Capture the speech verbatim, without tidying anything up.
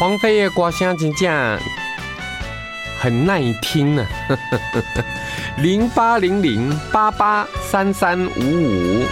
王菲的歌声真正很耐听呢、啊。零八零零八八三三五五。